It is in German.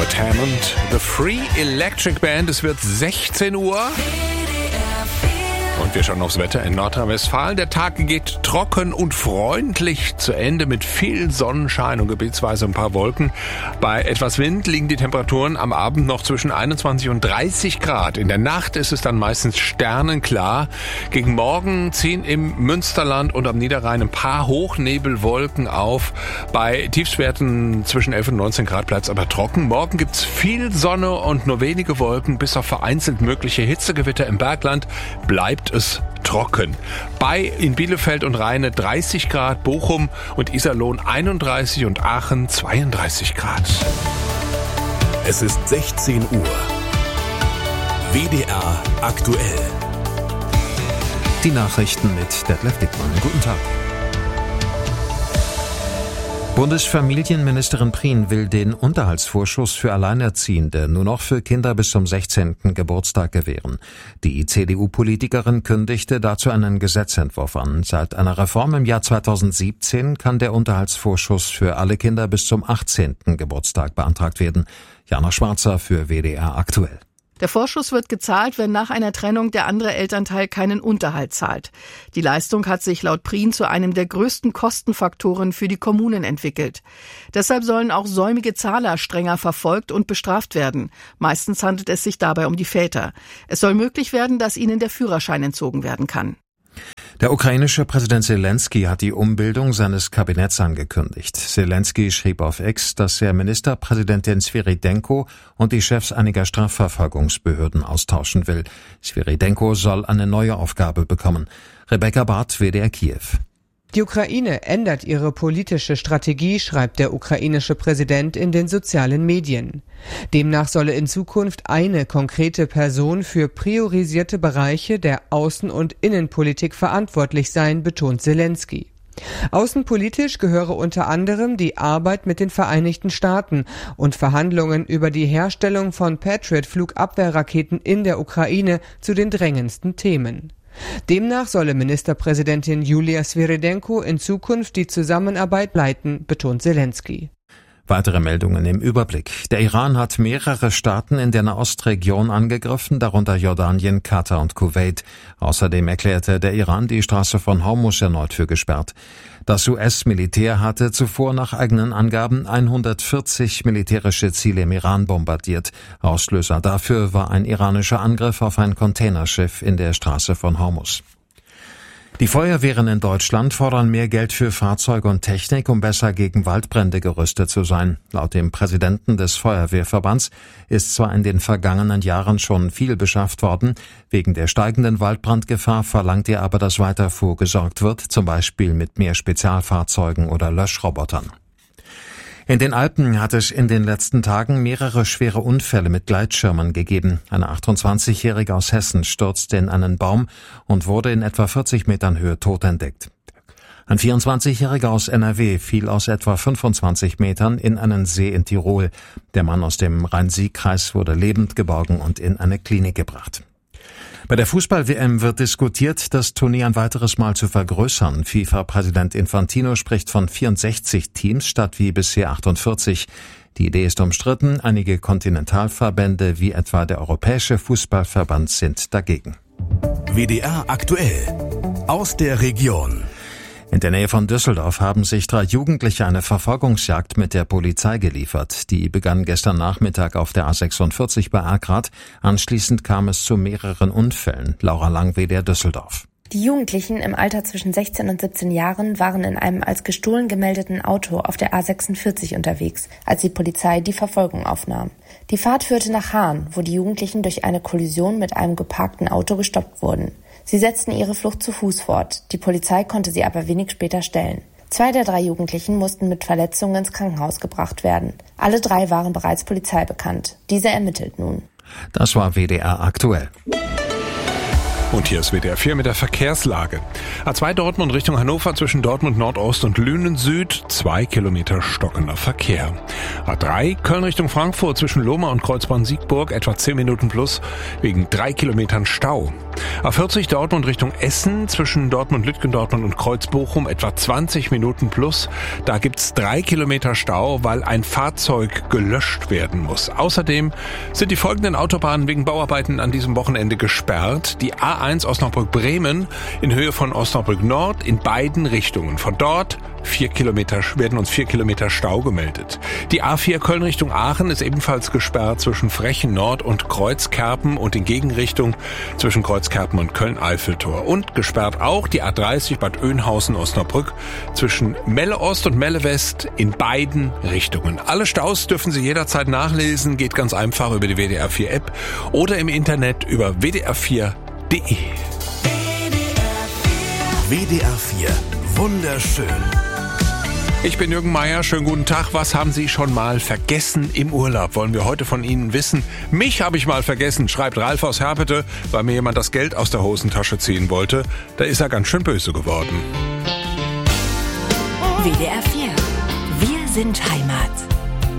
David Hammond, The Free Electric Band. Es wird 16 Uhr. Und wir schauen aufs Wetter in Nordrhein-Westfalen. Der Tag geht trocken und freundlich zu Ende mit viel Sonnenschein und gebietsweise ein paar Wolken. Bei etwas Wind liegen die Temperaturen am Abend noch zwischen 21 und 30 Grad. In der Nacht ist es dann meistens sternenklar. Gegen Morgen ziehen im Münsterland und am Niederrhein ein paar Hochnebelwolken auf. Bei Tiefstwerten zwischen 11 und 19 Grad bleibt es aber trocken. Morgen gibt es viel Sonne und nur wenige Wolken. Bis auf vereinzelt mögliche Hitzegewitter im Bergland bleibt es trocken. In Bielefeld und Rheine 30 Grad, Bochum und Iserlohn 31 und Aachen 32 Grad. Es ist 16 Uhr. WDR aktuell. Die Nachrichten mit Detlef Dickmann. Guten Tag. Bundesfamilienministerin Prien will den Unterhaltsvorschuss für Alleinerziehende nur noch für Kinder bis zum 16. Geburtstag gewähren. Die CDU-Politikerin kündigte dazu einen Gesetzentwurf an. Seit einer Reform im Jahr 2017 kann der Unterhaltsvorschuss für alle Kinder bis zum 18. Geburtstag beantragt werden. Jana Schwarzer für WDR aktuell. Der Vorschuss wird gezahlt, wenn nach einer Trennung der andere Elternteil keinen Unterhalt zahlt. Die Leistung hat sich laut Prien zu einem der größten Kostenfaktoren für die Kommunen entwickelt. Deshalb sollen auch säumige Zahler strenger verfolgt und bestraft werden. Meistens handelt es sich dabei um die Väter. Es soll möglich werden, dass ihnen der Führerschein entzogen werden kann. Der ukrainische Präsident Zelensky hat die Umbildung seines Kabinetts angekündigt. Zelensky schrieb auf X, dass er Ministerpräsidentin Svyrydenko und die Chefs einiger Strafverfolgungsbehörden austauschen will. Svyrydenko soll eine neue Aufgabe bekommen. Rebecca Barth, WDR Kiew. Die Ukraine ändert ihre politische Strategie, schreibt der ukrainische Präsident in den sozialen Medien. Demnach solle in Zukunft eine konkrete Person für priorisierte Bereiche der Außen- und Innenpolitik verantwortlich sein, betont Zelensky. Außenpolitisch gehöre unter anderem die Arbeit mit den Vereinigten Staaten und Verhandlungen über die Herstellung von Patriot-Flugabwehrraketen in der Ukraine zu den drängendsten Themen. Demnach solle Ministerpräsidentin Julia Svyrydenko in Zukunft die Zusammenarbeit leiten, betont Zelensky. Weitere Meldungen im Überblick. Der Iran hat mehrere Staaten in der Nahostregion angegriffen, darunter Jordanien, Katar und Kuwait. Außerdem erklärte der Iran die Straße von Hormuz erneut für gesperrt. Das US-Militär hatte zuvor nach eigenen Angaben 140 militärische Ziele im Iran bombardiert. Auslöser dafür war ein iranischer Angriff auf ein Containerschiff in der Straße von Hormuz. Die Feuerwehren in Deutschland fordern mehr Geld für Fahrzeuge und Technik, um besser gegen Waldbrände gerüstet zu sein. Laut dem Präsidenten des Feuerwehrverbands ist zwar in den vergangenen Jahren schon viel beschafft worden, wegen der steigenden Waldbrandgefahr verlangt er aber, dass weiter vorgesorgt wird, zum Beispiel mit mehr Spezialfahrzeugen oder Löschrobotern. In den Alpen hat es in den letzten Tagen mehrere schwere Unfälle mit Gleitschirmen gegeben. Eine 28-Jährige aus Hessen stürzte in einen Baum und wurde in etwa 40 Metern Höhe tot entdeckt. Ein 24-Jähriger aus NRW fiel aus etwa 25 Metern in einen See in Tirol. Der Mann aus dem Rhein-Sieg-Kreis wurde lebend geborgen und in eine Klinik gebracht. Bei der Fußball-WM wird diskutiert, das Turnier ein weiteres Mal zu vergrößern. FIFA-Präsident Infantino spricht von 64 Teams statt wie bisher 48. Die Idee ist umstritten. Einige Kontinentalverbände wie etwa der Europäische Fußballverband sind dagegen. WDR aktuell. Aus der Region. In der Nähe von Düsseldorf haben sich 3 Jugendliche eine Verfolgungsjagd mit der Polizei geliefert. Die begann gestern Nachmittag auf der A46 bei Erkrath. Anschließend kam es zu mehreren Unfällen. Laura Lang, WDR Düsseldorf. Die Jugendlichen im Alter zwischen 16 und 17 Jahren waren in einem als gestohlen gemeldeten Auto auf der A46 unterwegs, als die Polizei die Verfolgung aufnahm. Die Fahrt führte nach Hahn, wo die Jugendlichen durch eine Kollision mit einem geparkten Auto gestoppt wurden. Sie setzten ihre Flucht zu Fuß fort. Die Polizei konnte sie aber wenig später stellen. 2 der 3 Jugendlichen mussten mit Verletzungen ins Krankenhaus gebracht werden. Alle 3 waren bereits Polizei bekannt. Diese ermittelt nun. Das war WDR aktuell. Und hier ist WDR 4 mit der Verkehrslage. A2 Dortmund Richtung Hannover zwischen Dortmund Nordost und Lünen Süd, 2 Kilometer stockender Verkehr. A3 Köln Richtung Frankfurt zwischen Lohmar und Kreuzborn-Siegburg, etwa 10 Minuten plus, wegen 3 Kilometern Stau. A40 Dortmund Richtung Essen zwischen Dortmund-Lütgendortmund und Kreuz-Bochum, etwa 20 Minuten plus. Da gibt's 3 Kilometer Stau, weil ein Fahrzeug gelöscht werden muss. Außerdem sind die folgenden Autobahnen wegen Bauarbeiten an diesem Wochenende gesperrt. Die A1 Osnabrück-Bremen in Höhe von Osnabrück Nord in beiden Richtungen. Von dort werden uns 4 Kilometer Stau gemeldet. Die A4 Köln Richtung Aachen ist ebenfalls gesperrt zwischen Frechen Nord und Kreuzkerpen und in Gegenrichtung zwischen Kreuzkerpen und Köln-Eiffeltor. Und gesperrt auch die A30 Bad Oeynhausen-Osnabrück zwischen Melle Ost und Melle West in beiden Richtungen. Alle Staus dürfen Sie jederzeit nachlesen. Geht ganz einfach über die WDR 4 App oder im Internet über wdr4.de. WDR 4. Wunderschön. Ich bin Jürgen Meier, schönen guten Tag. Was haben Sie schon mal vergessen im Urlaub? Wollen wir heute von Ihnen wissen. Mich habe ich mal vergessen, schreibt Ralf aus Herpete, weil mir jemand das Geld aus der Hosentasche ziehen wollte. Da ist er ganz schön böse geworden. WDR 4. Wir sind Heimat.